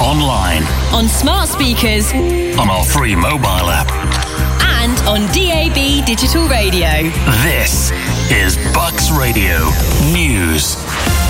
online, on smart speakers, on our free mobile app, and on DAB digital radio. This is Bucks Radio News.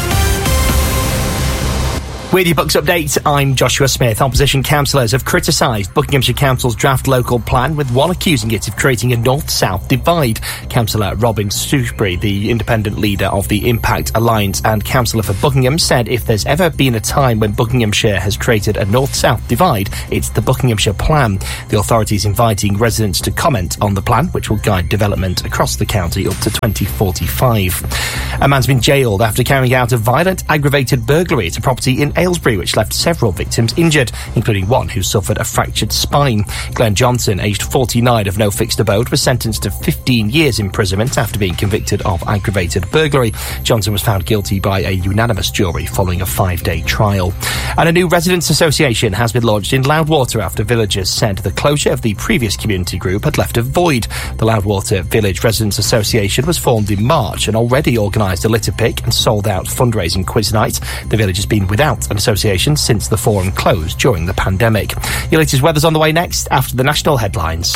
With your Bucks update, I'm Joshua Smith. Opposition councillors have criticised Buckinghamshire Council's draft local plan, with one accusing it of creating a north-south divide. Councillor Robin Shrewsbury, the independent leader of the Impact Alliance and councillor for Buckingham, said if there's ever been a time when Buckinghamshire has created a north-south divide, it's the Buckinghamshire plan. The authority is inviting residents to comment on the plan, which will guide development across the county up to 2045. A man's been jailed after carrying out a violent, aggravated burglary at a property in Aylesbury, which left several victims injured, including one who suffered a fractured spine. Glenn Johnson, aged 49 of no fixed abode, was sentenced to 15 years imprisonment after being convicted of aggravated burglary. Johnson was found guilty by a unanimous jury following a 5-day trial. And a new residents' association has been launched in Loudwater after villagers said the closure of the previous community group had left a void. The Loudwater Village Residents Association was formed in March and already organised a litter pick and sold out fundraising quiz night. The village has been without an association since the forum closed during the pandemic. Your latest weather's on the way next after the national headlines.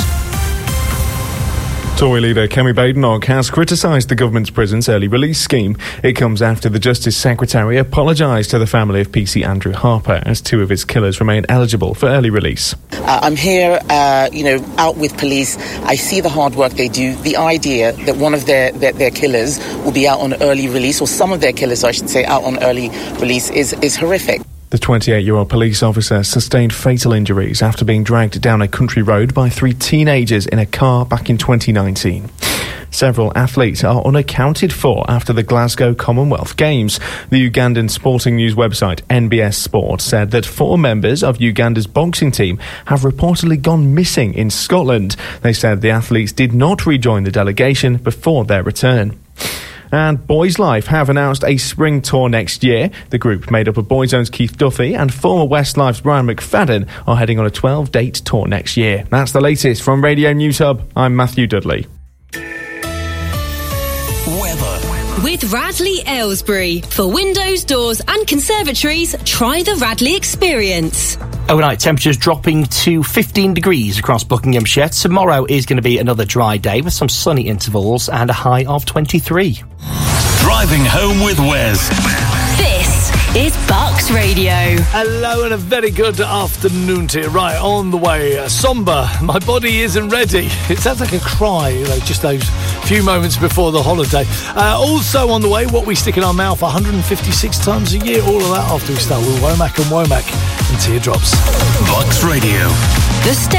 Tory leader Kemi Badenoch has criticised the government's prison's early release scheme. It comes after the Justice Secretary apologised to the family of PC Andrew Harper as two of his killers remain eligible for early release. I'm here, out with police. I see the hard work they do. The idea that one of their killers will be out on early release, or some of their killers, I should say, out on early release is horrific. The 28-year-old police officer sustained fatal injuries after being dragged down a country road by 3 teenagers in a car back in 2019. Several athletes are unaccounted for after the Glasgow Commonwealth Games. The Ugandan sporting news website NBS Sport said that 4 members of Uganda's boxing team have reportedly gone missing in Scotland. They said the athletes did not rejoin the delegation before their return. And Boys Life have announced a spring tour next year. The group, made up of Boyzone's Keith Duffy and former Westlife's Brian McFadden, are heading on a 12-date tour next year. That's the latest from Radio News Hub. I'm Matthew Dudley. With Radley Aylesbury. For windows, doors and conservatories, try the Radley experience. Overnight temperatures dropping to 15 degrees across Buckinghamshire. Tomorrow is going to be another dry day with some sunny intervals and a high of 23. Driving home with Wes. This is Bucks Radio. Hello and a very good afternoon to you. Right, on the way, somber. My body isn't ready. It sounds like a cry, just those few moments before the holiday. Also on the way, what we stick in our mouth 156 times a year. All of that after we start with Womack and Womack and Teardrops. Bucks Radio. The